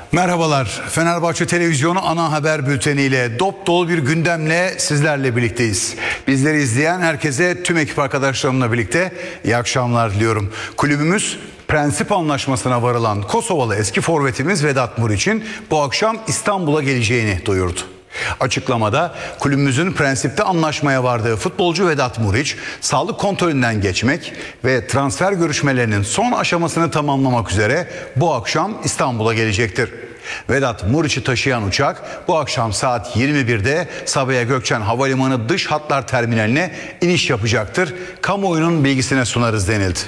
Merhabalar. Fenerbahçe Televizyonu ana haber bülteniyle dop dolu bir gündemle sizlerle birlikteyiz. Bizleri izleyen herkese, tüm ekip arkadaşlarımla birlikte iyi akşamlar diliyorum. Kulübümüz prensip anlaşmasına varılan Kosovalı eski forvetimiz Vedat Muriç'in bu akşam İstanbul'a geleceğini duyurdu. Açıklamada kulübümüzün prensipte anlaşmaya vardığı futbolcu Vedat Muriç, sağlık kontrolünden geçmek ve transfer görüşmelerinin son aşamasını tamamlamak üzere bu akşam İstanbul'a gelecektir. Vedat Muriç'i taşıyan uçak bu akşam saat 21'de Sabiha Gökçen Havalimanı Dış Hatlar Terminaline iniş yapacaktır. Kamuoyunun bilgisine sunarız denildi.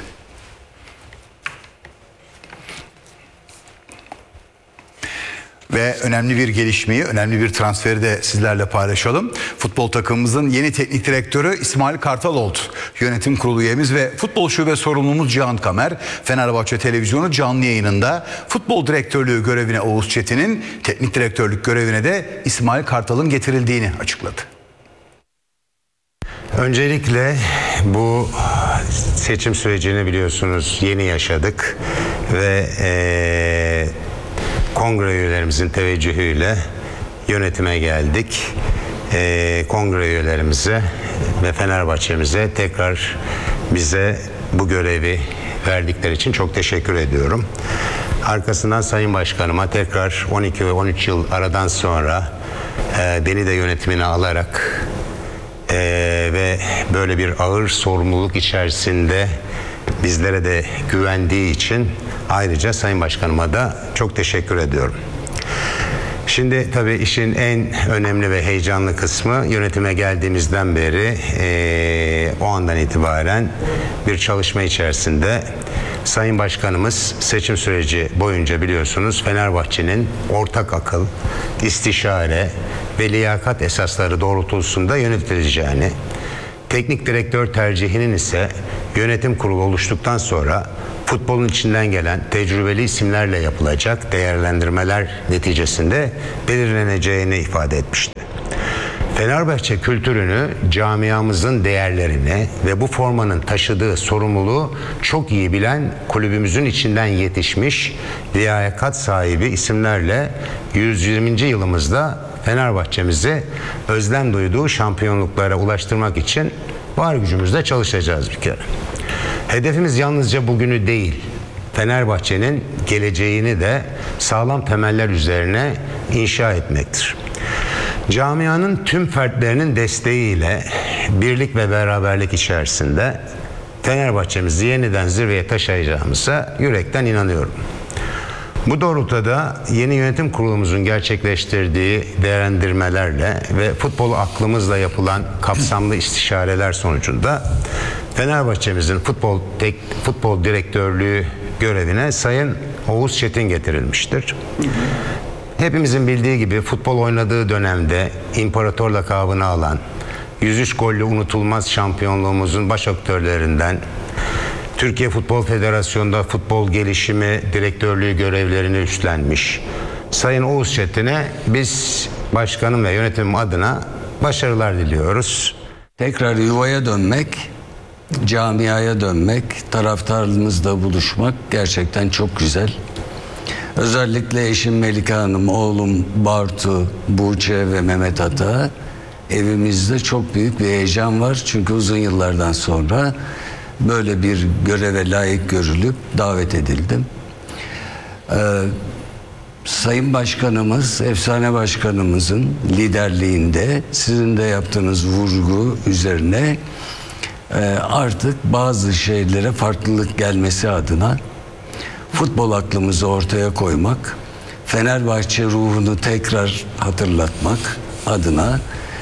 Ve önemli bir gelişmeyi, önemli bir transferi de sizlerle paylaşalım. Futbol takımımızın yeni teknik direktörü İsmail Kartal oldu. Yönetim kurulu üyemiz ve futbol şube sorumlumuz Cihan Kamer, Fenerbahçe Televizyonu canlı yayınında futbol direktörlüğü görevine Oğuz Çetin'in, teknik direktörlük görevine de İsmail Kartal'ın getirildiğini açıkladı. Öncelikle bu seçim sürecini biliyorsunuz yeni yaşadık ve kongre üyelerimizin teveccühüyle yönetime geldik. Kongre üyelerimize ve Fenerbahçe'mize tekrar bize bu görevi verdikleri için çok teşekkür ediyorum. Arkasından Sayın Başkanıma tekrar 12 ve 13 yıl aradan sonra beni de yönetimine alarak ve böyle bir ağır sorumluluk içerisinde bizlere de güvendiği için ayrıca Sayın Başkanıma da çok teşekkür ediyorum. Şimdi tabii işin en önemli ve heyecanlı kısmı, yönetime geldiğimizden beri o andan itibaren bir çalışma içerisinde Sayın Başkanımız seçim süreci boyunca biliyorsunuz Fenerbahçe'nin ortak akıl, istişare ve liyakat esasları doğrultusunda yönetileceğini, teknik direktör tercihinin ise yönetim kurulu oluştuktan sonra futbolun içinden gelen tecrübeli isimlerle yapılacak değerlendirmeler neticesinde belirleneceğini ifade etmişti. Fenerbahçe kültürünü, camiamızın değerlerini ve bu formanın taşıdığı sorumluluğu çok iyi bilen kulübümüzün içinden yetişmiş liyakat sahibi isimlerle 120. yılımızda Fenerbahçe'mizi özlem duyduğu şampiyonluklara ulaştırmak için var gücümüzle çalışacağız bir kere. Hedefimiz yalnızca bugünü değil, Fenerbahçe'nin geleceğini de sağlam temeller üzerine inşa etmektir. Camianın tüm fertlerinin desteğiyle birlik ve beraberlik içerisinde Fenerbahçe'mizi yeniden zirveye taşıyacağımıza yürekten inanıyorum. Bu doğrultuda yeni yönetim kurulumuzun gerçekleştirdiği değerlendirmelerle ve futbol aklımızla yapılan kapsamlı istişareler sonucunda Fenerbahçe'mizin futbol direktörlüğü görevine Sayın Oğuz Çetin getirilmiştir. Hepimizin bildiği gibi futbol oynadığı dönemde imparator lakabını alan, 103 golle unutulmaz şampiyonluğumuzun baş aktörlerinden, Türkiye Futbol Federasyonu'nda futbol gelişimi direktörlüğü görevlerini üstlenmiş Sayın Oğuz Çetin'e biz başkanım ve yönetimim adına başarılar diliyoruz. Tekrar yuvaya dönmek, camiaya dönmek, taraftarımızla buluşmak gerçekten çok güzel. Özellikle eşim Melike Hanım, oğlum Bartu, Buğçe ve Mehmet Ata, evimizde çok büyük bir heyecan var. Çünkü uzun yıllardan sonra böyle bir göreve layık görülüp davet edildim. Sayın Başkanımız, efsane başkanımızın liderliğinde sizin de yaptığınız vurgu üzerine artık bazı şeylere farklılık gelmesi adına futbol aklımızı ortaya koymak, Fenerbahçe ruhunu tekrar hatırlatmak adına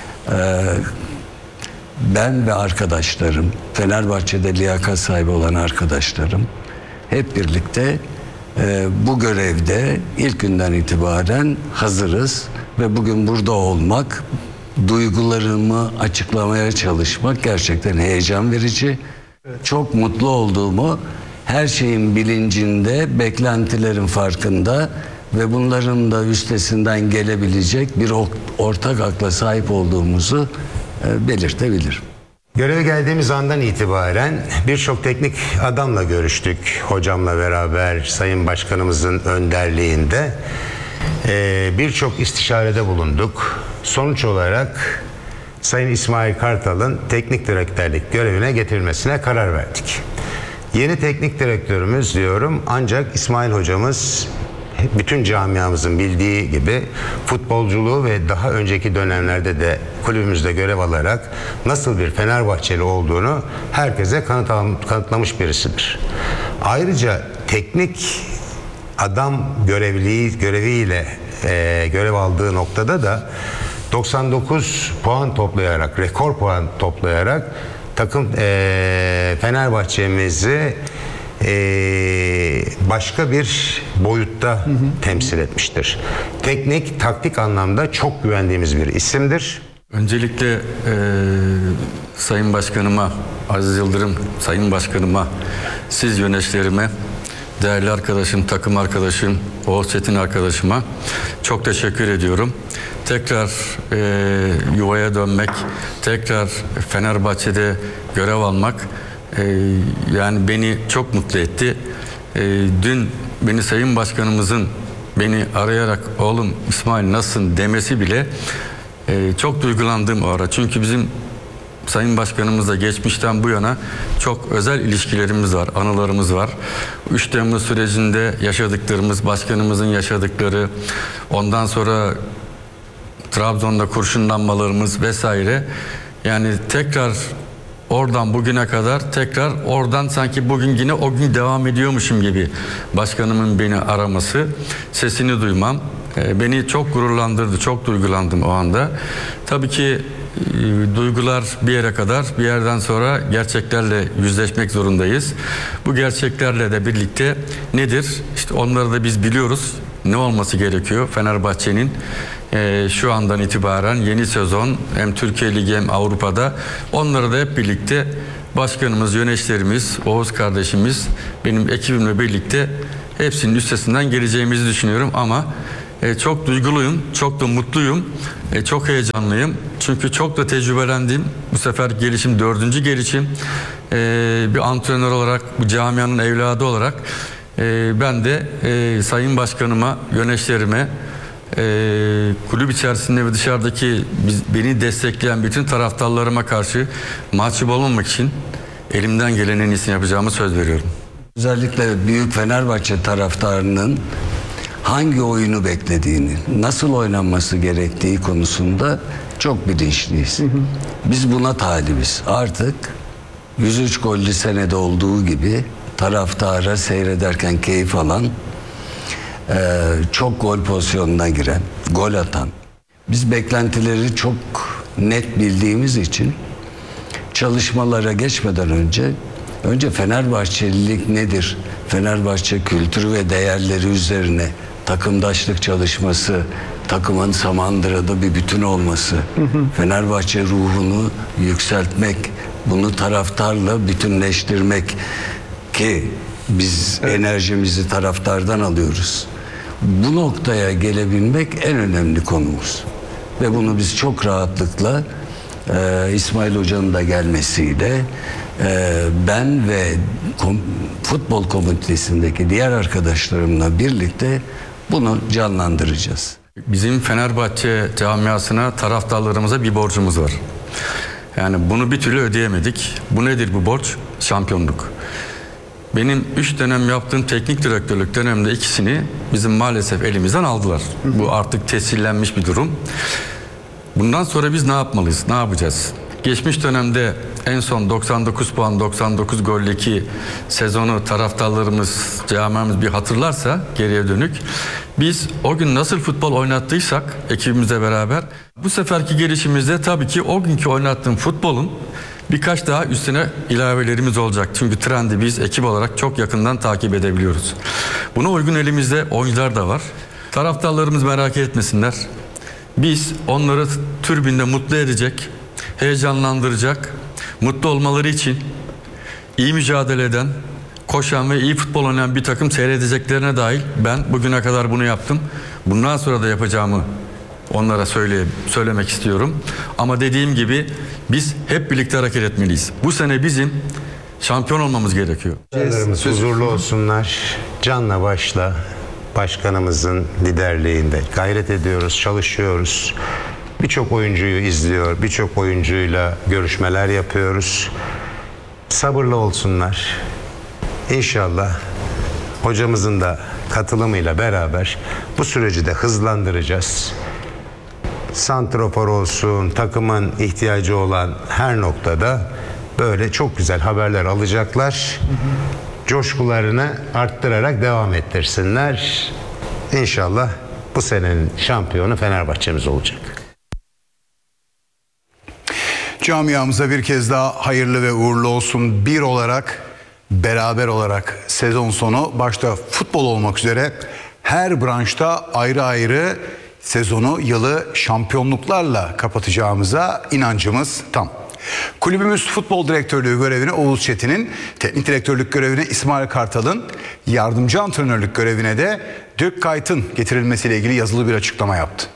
ben ve arkadaşlarım, Fenerbahçe'de liyakat sahibi olan arkadaşlarım hep birlikte bu görevde ilk günden itibaren hazırız ve bugün burada olmak, duygularımı açıklamaya çalışmak gerçekten heyecan verici. Çok mutlu olduğumu, her şeyin bilincinde, beklentilerin farkında ve bunların da üstesinden gelebilecek bir ortak akla sahip olduğumuzu belirtebilirim. Göreve geldiğimiz andan itibaren birçok teknik adamla görüştük. Hocamla beraber, Sayın Başkanımızın önderliğinde. Birçok istişarede bulunduk. Sonuç olarak Sayın İsmail Kartal'ın teknik direktörlük görevine getirilmesine karar verdik. Yeni teknik direktörümüz diyorum, ancak İsmail hocamız bütün camiamızın bildiği gibi futbolculuğu ve daha önceki dönemlerde de kulübümüzde görev alarak nasıl bir Fenerbahçeli olduğunu herkese kanıtlamış birisidir. Ayrıca teknik adam göreviyle görev aldığı noktada da 99 puan toplayarak, rekor puan toplayarak takım Fenerbahçe'mizi başka bir boyutta temsil etmiştir. Teknik, taktik anlamda çok güvendiğimiz bir isimdir. Öncelikle Sayın Başkanıma, Aziz Yıldırım Sayın Başkanıma, siz yöneticilerime, değerli arkadaşım, takım arkadaşım, Oğuz Çetin arkadaşıma çok teşekkür ediyorum. Tekrar yuvaya dönmek, tekrar Fenerbahçe'de görev almak yani beni çok mutlu etti. Dün beni Sayın Başkanımızın beni arayarak oğlum İsmail nasılsın demesi bile çok duygulandım o ara. Çünkü bizim Sayın Başkanımızla geçmişten bu yana çok özel ilişkilerimiz var, anılarımız var. 3 Temmuz sürecinde yaşadıklarımız, başkanımızın yaşadıkları, ondan sonra Trabzon'da kurşunlanmalarımız vesaire. Yani tekrar oradan bugüne kadar tekrar oradan sanki bugün yine o gün devam ediyormuşum gibi başkanımın beni araması, sesini duymam beni çok gururlandırdı, çok duygulandım o anda. Tabii ki duygular bir yere kadar, bir yerden sonra gerçeklerle yüzleşmek zorundayız. Bu gerçeklerle de birlikte nedir? İşte onları da biz biliyoruz. Ne olması gerekiyor Fenerbahçe'nin? Şu andan itibaren yeni sezon hem Türkiye Ligi hem Avrupa'da onları da hep birlikte başkanımız, yöneticilerimiz, Oğuz kardeşimiz, benim ekibimle birlikte hepsinin üstesinden geleceğimizi düşünüyorum ama çok duyguluyum, çok da mutluyum, çok heyecanlıyım. Çünkü çok da tecrübelendim. Bu sefer gelişim 4. gelişim. Bir antrenör olarak, bu camianın evladı olarak ben de Sayın Başkanıma, yöneticilerime, kulüp içerisinde ve dışarıdaki beni destekleyen bütün taraftarlarıma karşı mahcup olmamak için elimden gelen en iyisini yapacağımı söz veriyorum. Özellikle büyük Fenerbahçe taraftarının hangi oyunu beklediğini, nasıl oynanması gerektiği konusunda çok bilinçliyiz. Biz buna talibiz. Artık 103 gollü senede olduğu gibi taraftara seyrederken keyif alan, çok gol pozisyonuna giren, gol atan. Biz beklentileri çok net bildiğimiz için çalışmalara geçmeden önce Fenerbahçelilik nedir? Fenerbahçe kültürü ve değerleri üzerine takımdaşlık çalışması, takımın Samandıra'da bir bütün olması, Fenerbahçe ruhunu yükseltmek, bunu taraftarla bütünleştirmek ki biz enerjimizi taraftardan alıyoruz. Bu noktaya gelebilmek en önemli konumuz. Ve bunu biz çok rahatlıkla İsmail Hoca'nın da gelmesiyle ben ve futbol komitesindeki diğer arkadaşlarımla birlikte bunu canlandıracağız. Bizim Fenerbahçe camiasına, taraftarlarımıza bir borcumuz var. Yani bunu bir türlü ödeyemedik. Bu nedir bu borç? Şampiyonluk. Benim 3 dönem yaptığım teknik direktörlük döneminde ikisini bizim maalesef elimizden aldılar. Bu artık tescillenmiş bir durum. Bundan sonra biz ne yapmalıyız? Ne yapacağız? Geçmiş dönemde en son 99 puan, 99 golleki sezonu taraftarlarımız, camiamız bir hatırlarsa geriye dönük. Biz o gün nasıl futbol oynattıysak ekibimizle beraber bu seferki gelişimizde tabii ki o günkü oynattığım futbolun birkaç daha üstüne ilavelerimiz olacak. Çünkü trendi biz ekip olarak çok yakından takip edebiliyoruz. Buna uygun elimizde oyuncular da var. Taraftarlarımız merak etmesinler. Biz onları tribünde mutlu edecek, heyecanlandıracak, mutlu olmaları için iyi mücadele eden, koşan ve iyi futbol oynayan bir takım seyredeceklerine dahil ben bugüne kadar bunu yaptım. Bundan sonra da yapacağımı onlara söylemek istiyorum. Ama dediğim gibi biz hep birlikte hareket etmeliyiz. Bu sene bizim şampiyon olmamız gerekiyor. Huzurlu olsunlar. Canla başla başkanımızın liderliğinde gayret ediyoruz, çalışıyoruz. Birçok oyuncuyu izliyor, birçok oyuncuyla görüşmeler yapıyoruz. Sabırlı olsunlar. İnşallah hocamızın da katılımıyla beraber bu süreci de hızlandıracağız. Santrafor olsun, takımın ihtiyacı olan her noktada böyle çok güzel haberler alacaklar. Coşkularını arttırarak devam ettirsinler. İnşallah bu senenin şampiyonu Fenerbahçe'miz olacak. Camiamıza bir kez daha hayırlı ve uğurlu olsun. Bir olarak, beraber olarak sezon sonu başta futbol olmak üzere her branşta ayrı ayrı sezonu, yılı şampiyonluklarla kapatacağımıza inancımız tam. Kulübümüz futbol direktörlüğü görevine Oğuz Çetin'in, teknik direktörlük görevine İsmail Kartal'ın, yardımcı antrenörlük görevine de Dirk Kuyt'ın getirilmesiyle ilgili yazılı bir açıklama yaptı.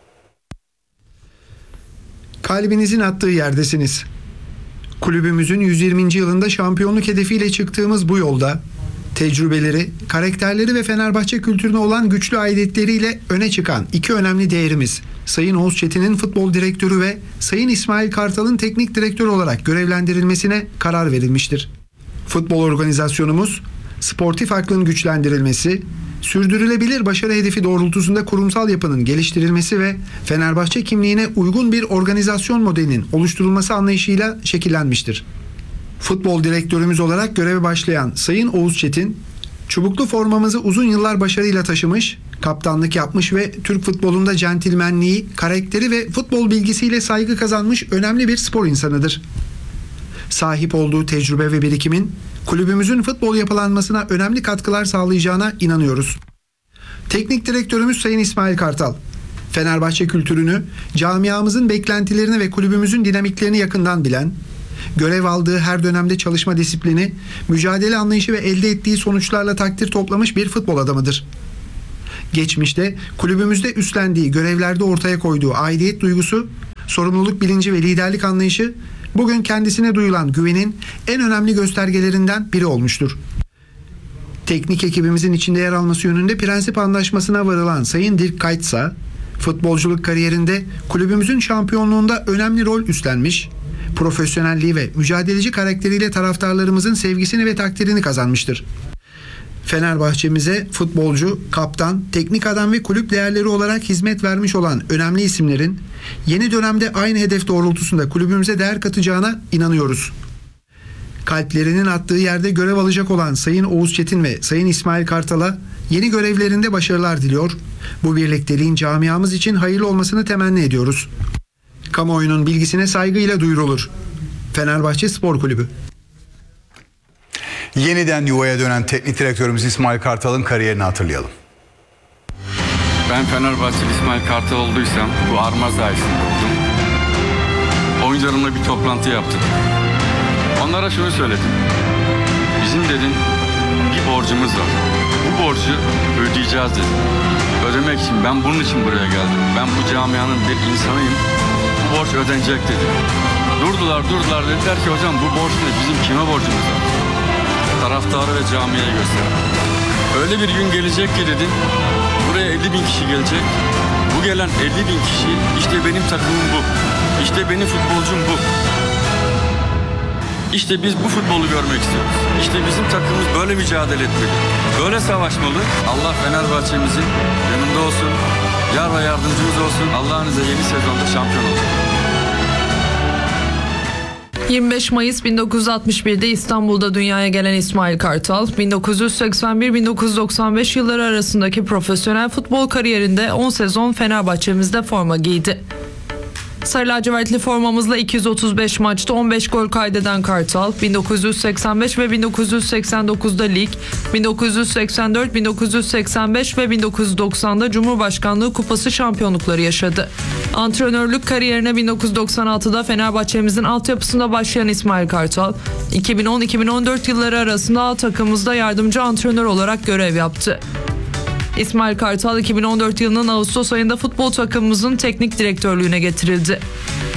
Kalbinizin attığı yerdesiniz. Kulübümüzün 120. yılında şampiyonluk hedefiyle çıktığımız bu yolda tecrübeleri, karakterleri ve Fenerbahçe kültürüne olan güçlü aidiyetleriyle öne çıkan iki önemli değerimiz Sayın Oğuz Çetin'in futbol direktörü ve Sayın İsmail Kartal'ın teknik direktör olarak görevlendirilmesine karar verilmiştir. Futbol organizasyonumuz, sportif aklın güçlendirilmesi, sürdürülebilir başarı hedefi doğrultusunda kurumsal yapının geliştirilmesi ve Fenerbahçe kimliğine uygun bir organizasyon modelinin oluşturulması anlayışıyla şekillenmiştir. Futbol direktörümüz olarak göreve başlayan Sayın Oğuz Çetin, çubuklu formamızı uzun yıllar başarıyla taşımış, kaptanlık yapmış ve Türk futbolunda centilmenliği, karakteri ve futbol bilgisiyle saygı kazanmış önemli bir spor insanıdır. Sahip olduğu tecrübe ve birikimin kulübümüzün futbol yapılanmasına önemli katkılar sağlayacağına inanıyoruz. Teknik direktörümüz Sayın İsmail Kartal, Fenerbahçe kültürünü, camiamızın beklentilerini ve kulübümüzün dinamiklerini yakından bilen, görev aldığı her dönemde çalışma disiplini, mücadele anlayışı ve elde ettiği sonuçlarla takdir toplamış bir futbol adamıdır. Geçmişte kulübümüzde üstlendiği görevlerde ortaya koyduğu aidiyet duygusu, sorumluluk bilinci ve liderlik anlayışı bugün kendisine duyulan güvenin en önemli göstergelerinden biri olmuştur. Teknik ekibimizin içinde yer alması yönünde prensip anlaşmasına varılan Sayın Dirk Kuyt ise futbolculuk kariyerinde kulübümüzün şampiyonluğunda önemli rol üstlenmiş, profesyonelliği ve mücadeleci karakteriyle taraftarlarımızın sevgisini ve takdirini kazanmıştır. Fenerbahçe'mize futbolcu, kaptan, teknik adam ve kulüp değerleri olarak hizmet vermiş olan önemli isimlerin yeni dönemde aynı hedef doğrultusunda kulübümüze değer katacağına inanıyoruz. Kalplerinin attığı yerde görev alacak olan Sayın Oğuz Çetin ve Sayın İsmail Kartal'a yeni görevlerinde başarılar diliyor. Bu birlikteliğin camiamız için hayırlı olmasını temenni ediyoruz. Kamuoyunun bilgisine saygıyla duyurulur. Fenerbahçe Spor Kulübü. Yeniden yuvaya dönen teknik direktörümüz İsmail Kartal'ın kariyerini hatırlayalım. Ben Fenerbahçeli İsmail Kartal olduysam bu arma sayesinde oldum. Oyuncularımla bir toplantı yaptık. Onlara şunu söyledim. Bizim dedim bir borcumuz var. Bu borcu ödeyeceğiz dedim. Ödemek için ben bunun için buraya geldim. Ben bu camianın bir insanıyım. Bu borç ödenecek dedim. Durdular dediler ki hocam bu borç ne? Bizim kime borcumuz var? Taraftarı ve camiye gösterin. Öyle bir gün gelecek ki dedim. Buraya 50 bin kişi gelecek. Bu gelen 50 bin kişi işte benim takımım bu. İşte benim futbolcum bu. İşte biz bu futbolu görmek istiyoruz. İşte bizim takımımız böyle mücadele etmeli. Böyle savaşmalı. Allah Fenerbahçe'mizin yanında olsun. Yar ve yardımcımız olsun. Allah'ınıza yeni sezonda şampiyon olsun. 25 Mayıs 1961'de İstanbul'da dünyaya gelen İsmail Kartal, 1981-1995 yılları arasındaki profesyonel futbol kariyerinde 10 sezon Fenerbahçe'mizde forma giydi. Sarı lacivertli formamızla 235 maçta 15 gol kaydeden Kartal, 1985 ve 1989'da lig, 1984, 1985 ve 1990'da Cumhurbaşkanlığı Kupası şampiyonlukları yaşadı. Antrenörlük kariyerine 1996'da Fenerbahçe'mizin altyapısında başlayan İsmail Kartal, 2010-2014 yılları arasında A takımımızda yardımcı antrenör olarak görev yaptı. İsmail Kartal 2014 yılının Ağustos ayında futbol takımımızın teknik direktörlüğüne getirildi.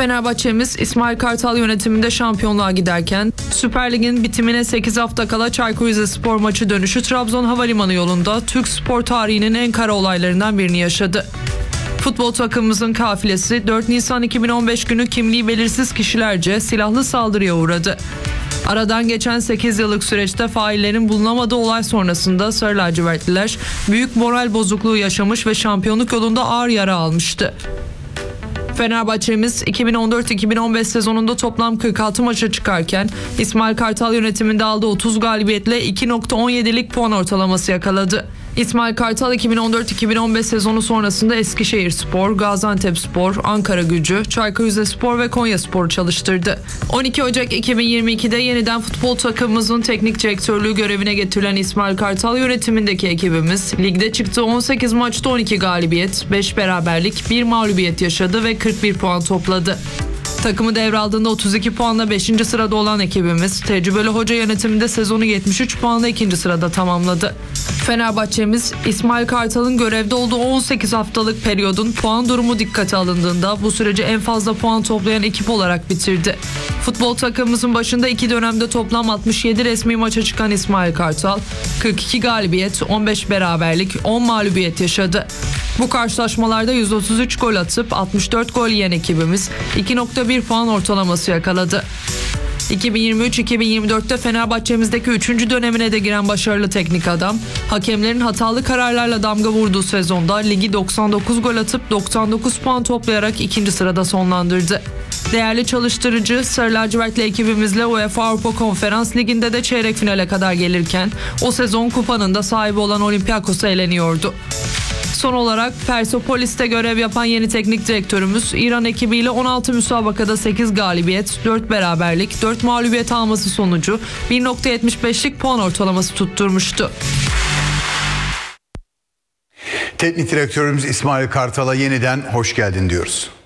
Fenerbahçemiz İsmail Kartal yönetiminde şampiyonluğa giderken Süper Lig'in bitimine 8 hafta kala Çaykur Rizespor maçı dönüşü Trabzon Havalimanı yolunda Türk spor tarihinin en kara olaylarından birini yaşadı. Futbol takımımızın kafilesi 4 Nisan 2015 günü kimliği belirsiz kişilerce silahlı saldırıya uğradı. Aradan geçen 8 yıllık süreçte faillerin bulunamadığı olay sonrasında Sarı lacivertliler büyük moral bozukluğu yaşamış ve şampiyonluk yolunda ağır yara almıştı. Fenerbahçemiz 2014-2015 sezonunda toplam 46 maça çıkarken İsmail Kartal yönetiminde aldığı 30 galibiyetle 2.17'lik puan ortalaması yakaladı. İsmail Kartal 2014-2015 sezonu sonrasında Eskişehirspor, Gaziantepspor, Ankaragücü, Çaykur Rizespor ve Konyaspor'u çalıştırdı. 12 Ocak 2022'de yeniden futbol takımımızın teknik direktörlüğü görevine getirilen İsmail Kartal yönetimindeki ekibimiz ligde çıktığı 18 maçta 12 galibiyet, 5 beraberlik, 1 mağlubiyet yaşadı ve 41 puan topladı. Takımı devraldığında 32 puanla 5. sırada olan ekibimiz tecrübeli hoca yönetiminde sezonu 73 puanla 2. sırada tamamladı. Fenerbahçemiz İsmail Kartal'ın görevde olduğu 18 haftalık periyodun puan durumu dikkate alındığında bu süreci en fazla puan toplayan ekip olarak bitirdi. Futbol takımımızın başında 2 dönemde toplam 67 resmi maça çıkan İsmail Kartal 42 galibiyet, 15 beraberlik, 10 mağlubiyet yaşadı. Bu karşılaşmalarda 133 gol atıp 64 gol yiyen ekibimiz 2.1 puan ortalaması yakaladı. 2023-2024'te Fenerbahçemizdeki 3. dönemine de giren başarılı teknik adam, hakemlerin hatalı kararlarla damga vurduğu sezonda ligi 99 gol atıp 99 puan toplayarak 2. sırada sonlandırdı. Değerli çalıştırıcı Sarı lacivertli ekibimizle UEFA Avrupa Konferans Ligi'nde de çeyrek finale kadar gelirken o sezon kupanın da sahibi olan Olympiakos'a eleniyordu. Son olarak Persepolis'te görev yapan yeni teknik direktörümüz İran ekibiyle 16 müsabakada 8 galibiyet, 4 beraberlik, 4 mağlubiyet alması sonucu 1.75'lik puan ortalaması tutturmuştu. Teknik direktörümüz İsmail Kartal'a yeniden hoş geldin diyoruz.